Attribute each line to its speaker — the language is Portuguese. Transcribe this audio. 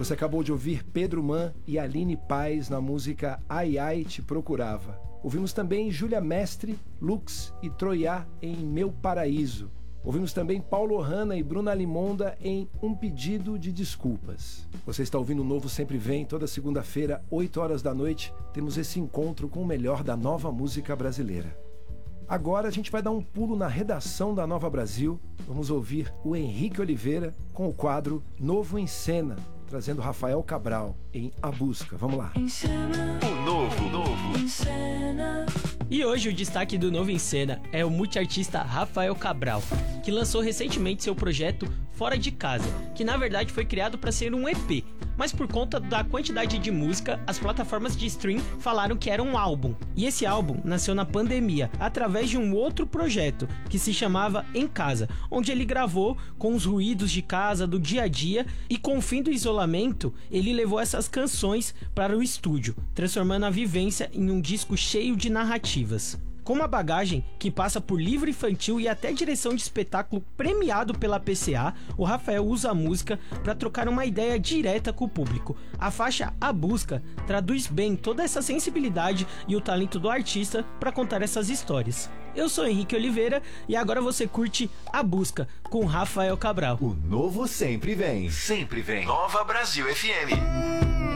Speaker 1: Você acabou de ouvir Pedro Man e Aline Paz na música Ai Ai Te Procurava. Ouvimos também Júlia Mestre, Lux e Troiá em Meu Paraíso. Ouvimos também Paulo Hanna e Bruna Limonda em Um Pedido de Desculpas. Você está ouvindo o Novo Sempre Vem, toda segunda-feira, 8 horas da noite. Temos esse encontro com o melhor da nova música brasileira. Agora a gente vai dar um pulo na redação da Nova Brasil. Vamos ouvir o Henrique Oliveira com o quadro Novo em Cena, trazendo Rafael Cabral em A Busca. Vamos lá.
Speaker 2: O Novo em Cena.
Speaker 3: E hoje o destaque do Novo em Cena é o multiartista Rafael Cabral, que lançou recentemente seu projeto Fora de Casa, que na verdade foi criado para ser um EP, mas por conta da quantidade de música, as plataformas de stream falaram que era um álbum. E esse álbum nasceu na pandemia, através de um outro projeto, que se chamava Em Casa, onde ele gravou com os ruídos de casa, do dia a dia, e com o fim do isolamento, ele levou essas canções para o estúdio, transformando a vivência em um disco cheio de narrativas. Com uma bagagem que passa por livro infantil e até direção de espetáculo premiado pela PCA, o Rafael usa a música para trocar uma ideia direta com o público. A faixa A Busca traduz bem toda essa sensibilidade e o talento do artista para contar essas histórias. Eu sou Henrique Oliveira e agora você curte A Busca com Rafael Cabral.
Speaker 2: O Novo Sempre Vem. Sempre vem. Nova Brasil FM.